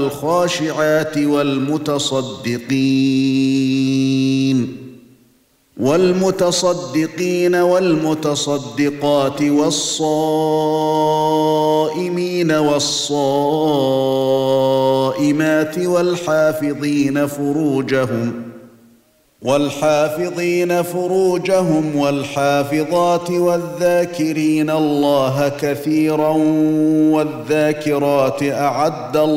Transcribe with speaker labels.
Speaker 1: والخاشعات والمتصدقين والمتصدقات والصائمين والصائمات والحافظين فروجهم والحافظات والذاكرين الله كثيرا والذاكرات أعد